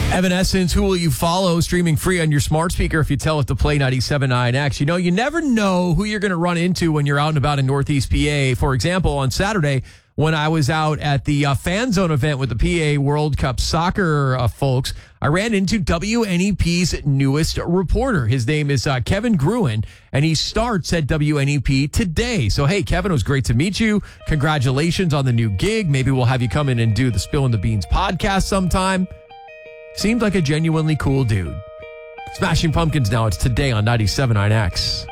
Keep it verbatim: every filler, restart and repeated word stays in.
Evanescence, Who Will You Follow? Streaming free on your smart speaker if you tell it to play ninety-seven point nine X. You know, you never know who you're going to run into when you're out and about in Northeast P A. For example, on Saturday, when I was out at the uh, Fan Zone event with the P A World Cup soccer uh, folks, I ran into W N E P's newest reporter. His name is uh, Kevin Gruen, and he starts at W N E P today. So, hey, Kevin, it was great to meet you. Congratulations on the new gig. Maybe we'll have you come in and do the Spilling the Beans podcast sometime. Seemed like a genuinely cool dude. Smashing Pumpkins now. It's today on ninety-seven point nine X.